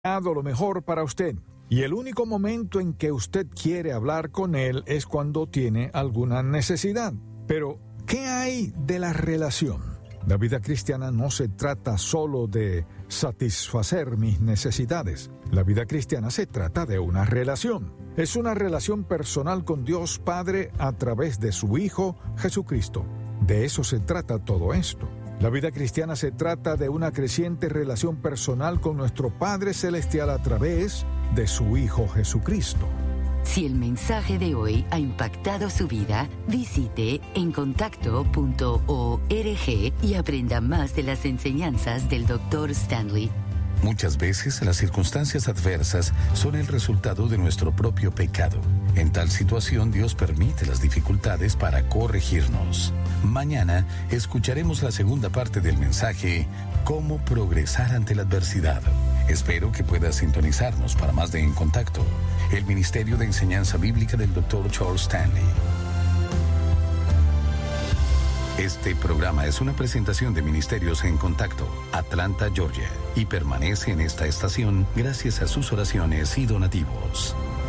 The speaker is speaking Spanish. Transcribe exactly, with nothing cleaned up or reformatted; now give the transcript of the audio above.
lo mejor para usted. Y el único momento en que usted quiere hablar con él es cuando tiene alguna necesidad. Pero, ¿qué hay de la relación? La vida cristiana no se trata solo de satisfacer mis necesidades. La vida cristiana se trata de una relación. Es una relación personal con Dios Padre a través de su Hijo Jesucristo. De eso se trata todo esto. La vida cristiana se trata de una creciente relación personal con nuestro Padre Celestial a través de su Hijo Jesucristo. Si el mensaje de hoy ha impactado su vida, visite encontacto punto org y aprenda más de las enseñanzas del doctor Stanley. Muchas veces las circunstancias adversas son el resultado de nuestro propio pecado. En tal situación, Dios permite las dificultades para corregirnos. Mañana escucharemos la segunda parte del mensaje, Cómo progresar ante la adversidad. Espero que puedas sintonizarnos para más de En Contacto, el Ministerio de Enseñanza Bíblica del doctor Charles Stanley. Este programa es una presentación de Ministerios En Contacto, Atlanta, Georgia, y permanece en esta estación gracias a sus oraciones y donativos.